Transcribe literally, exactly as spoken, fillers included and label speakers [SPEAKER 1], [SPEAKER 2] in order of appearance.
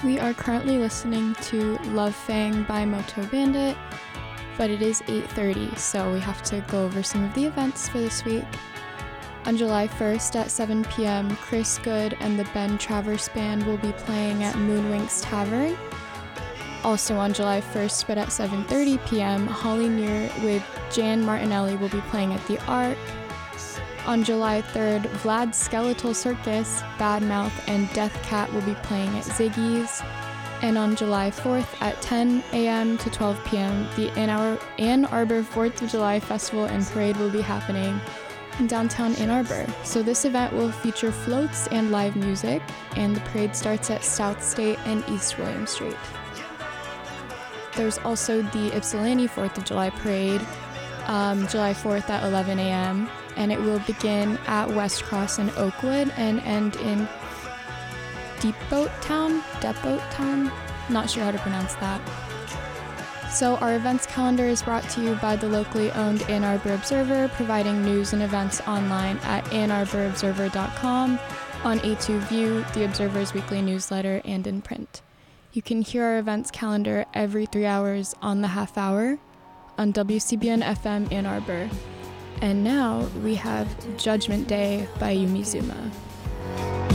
[SPEAKER 1] We are currently listening to Love Fang by Moto Bandit, but it is eight thirty, so we have to go over some of the events for this week. On July first at seven p.m., Chris Good and the Ben Travers Band will be playing at Moonwinks Tavern. Also on July first, but at seven thirty p.m., Holly Near with Jan Martinelli will be playing at the Arc. On July third, Vlad's Skeletal Circus, Badmouth, and Death Cat will be playing at Ziggy's. And on July fourth at ten a.m. to twelve p.m., the Ann Arbor, Ann Arbor fourth of July Festival and Parade will be happening in downtown Ann Arbor. So this event will feature floats and live music, and the parade starts at South State and East William Street. There's also the Ypsilanti fourth of July Parade, um, July fourth at eleven a.m., and it will begin at West Cross in Oakwood and end in Deepboat Town, Depot Town, not sure how to pronounce that. So our events calendar is brought to you by the locally owned Ann Arbor Observer, providing news and events online at ann arbor observer dot com, on A two View, the Observer's weekly newsletter, and in print. You can hear our events calendar every three hours on the half hour on W C B N F M Ann Arbor. And now we have Judgment Day by Yumi Zuma.